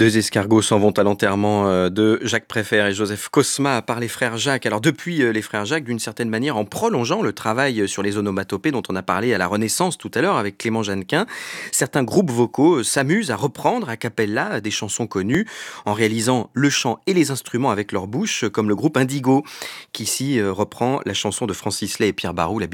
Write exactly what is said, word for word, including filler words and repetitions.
Deux escargots s'en vont à l'enterrement euh, de Jacques Préfert et Joseph Cosma par les frères Jacques. Alors depuis euh, les frères Jacques, d'une certaine manière, en prolongeant le travail sur les onomatopées dont on a parlé à la Renaissance tout à l'heure avec Clément Jeannequin, certains groupes vocaux euh, s'amusent à reprendre a cappella des chansons connues en réalisant le chant et les instruments avec leur bouche, comme le groupe Indigo, qui ici euh, reprend la chanson de Francis Lay et Pierre Barou, la